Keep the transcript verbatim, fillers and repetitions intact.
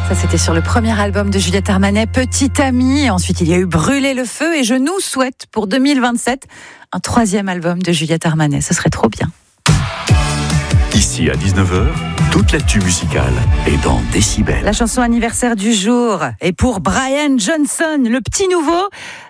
Ça, c'était sur le premier album de Juliette Armanet, Petite Amie. Ensuite, il y a eu Brûler le feu. Et je nous souhaite pour deux mille vingt-sept un troisième album de Juliette Armanet. Ce serait trop bien. Ici à dix-neuf heures, toute l'actu musicale est dans Décibel. La chanson anniversaire du jour est pour Brian Johnson, le petit nouveau.